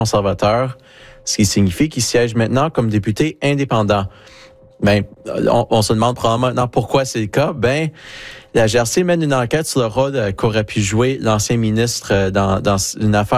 conservateur, ce qui signifie qu'il siège maintenant comme député indépendant. Ben, on se demande probablement maintenant pourquoi c'est le cas. Ben, la GRC mène une enquête sur le rôle qu'aurait pu jouer l'ancien ministre dans une affaire